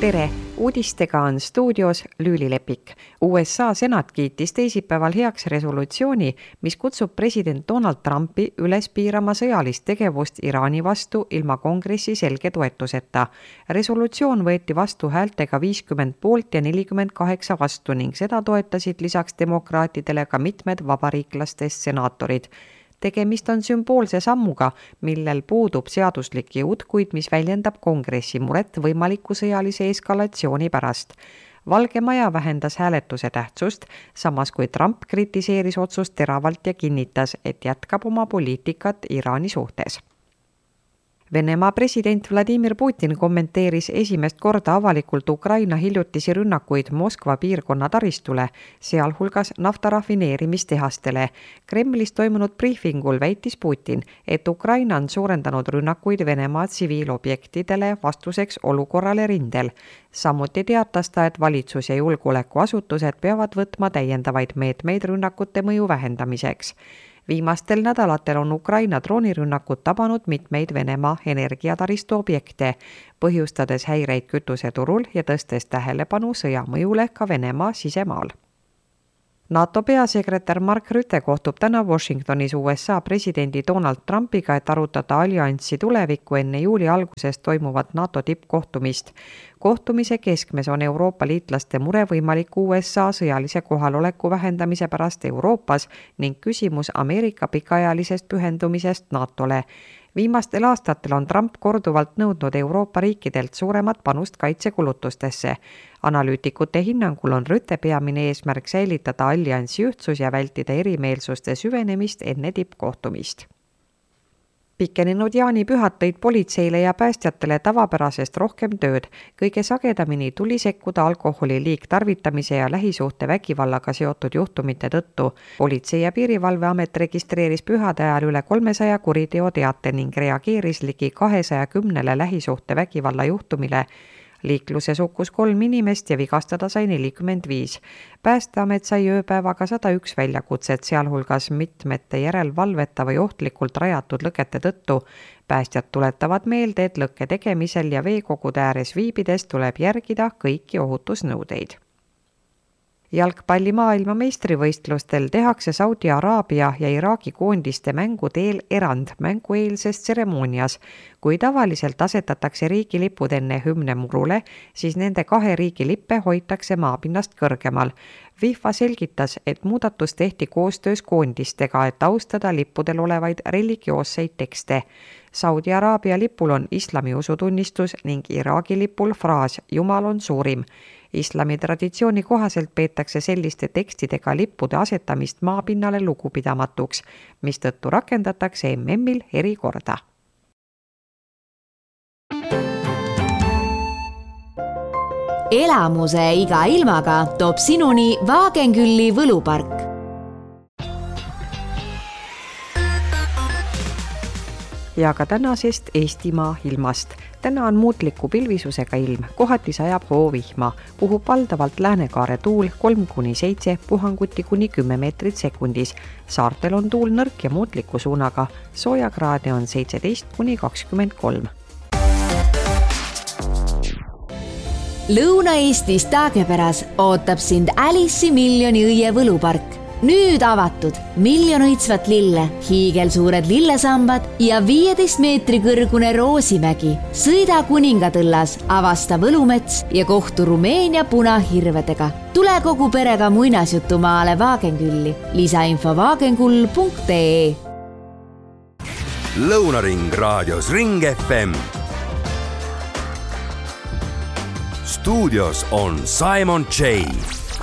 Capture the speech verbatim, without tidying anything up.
tere! Uudistega on stuudios Lüüli Lepik. U S A senat kiitis teisipäeval heaks resolutsiooni, mis kutsub president Donald Trumpi üles piirama sõjalist tegevust Iraani vastu ilma kongressi selge toetuseta. Resolutsioon võeti vastu häältega viiskümmend poolt ja nelikümmend kaheksa vastu ning seda toetasid lisaks demokraatidele ka mitmed vabariiklastest senaatorid. Tegemist on sümboolse sammuga, millel puudub seaduslik jõud, kuid mis väljendab kongressi muret võimaliku sõjalise eskalatsiooni pärast. Valge Maja vähendas hääletuse tähtsust, samas kui Trump kritiseeris otsust teravalt ja kinnitas, et jätkab oma poliitikat Iraani suhtes. Venemaa president Vladimir Putin kommenteeris esimest korda avalikult Ukraina hiljutisi rünnakuid Moskva piirkonna taristule, sealhulgas naftarafineerimistehastele. Kremlis toimunud briefingul väitis Putin, et Ukraina on suurendanud rünnakuid Venemaa tsiviilobjektidele vastuseks olukorrale rindel. Samuti teatas ta, et valitsus ja julgeolekuasutused peavad võtma täiendavaid meetmeid rünnakute mõju vähendamiseks. Viimastel nädalatel on Ukraina droonirünnakud tabanud mitmeid Venemaa energiataristu objekte, põhjustades häireid kütuseturul ja tõstes tähelepanu sõja mõjule ka Venemaa sisemaal. NATO peasekretär Mark Rutte kohtub täna Washingtonis U S A presidendi Donald Trumpiga, et arutada allianssi tulevikku enne juuli algusest toimuvat NATO tippkohtumist. Kohtumise keskmes on Euroopa liitlaste mure võimaliku U S A sõjalise kohaloleku vähendamise pärast Euroopas ning küsimus Ameerika pikaajalisest pühendumisest NATOle. Viimastel aastatel on Trump korduvalt nõudnud Euroopa riikidelt suuremat panust kaitsekulutustesse. Analüütikute hinnangul on Rutte peamine eesmärk säilitada alliansi ühtsus ja vältida erimeelsuste süvenemist enne tippkohtumist. Pikenenud jaanipühad tõid politseile ja päästjatele tavapärasest rohkem tööd. Kõige sagedamini tuli sekkuda alkoholi liigtarvitamise ja lähisuhte vägivallaga seotud juhtumite tõttu. Politsei- ja piirivalveamet registreeris pühade ajal üle kolmesaja kuriteoteate ning reageeris ligi kahesaja kümnele lähisuhte vägivalla juhtumile. Liikluses hukkus kolm inimest ja vigastada sai nelikümmend viis. Päästeamet sai ööpäevaga sada üks väljakutset, sealhulgas mitmete järelvalveta või ohtlikult rajatud lõkete tõttu. Päästjad tuletavad meelde, et lõkke tegemisel ja veekogude ääres viibides tuleb järgida kõiki ohutusnõudeid. Jalgpalli maailma meistrivõistlustel tehakse Saudi Araabia ja Iraagi koondiste mängudeel erand mängueelses tseremoonias. Kui tavaliselt asetatakse riigilipud enne hümne murule, siis nende kahe riigilippe hoitakse maapinnast kõrgemal. FIFA selgitas, et muudatus tehti koostöös koondistega, et austada lippudel olevaid religioosseid tekste. Saudi Araabia lipul on islami usutunnistus ning Iraagi lipul fraas Jumal on suurim. Islami traditsiooni kohaselt peetakse selliste tekstidega lippude asetamist maapinnale lugupidamatuks, mistõttu rakendatakse M M-il erikorda. Elamuse iga ilmaga toob sinuni Wagenkülli võlupark. Ja ka tänasest Eestimaa ilmast. Täna on muutliku pilvisusega ilm, kohati sajab hoovihma, puhub valdavalt läänekaare tuul kolm kuni seitse, puhanguti kuni kümme meetrit sekundis. Saartel on tuul nõrk ja muutliku suunaga, soojakraade on seitseteist kuni kakskümmend kolm. Lõuna-Eestis Taagepäras ootab sind Alice'i miljoni õie võlupark. Nüüd avatud miljon õitsvat lille, hiigelsuured lillesambad ja viieteist meetri kõrgune Roosimägi. Sõida Kuningatõllas, avasta Võlumets ja kohtu Rumeenia punahirvedega. Tule kogu perega muinasjutumaale Wagenkülli. Lisainfo wagenkull punkt ee. Lõunaring raadios Ring F M. Stuudios on Simon J.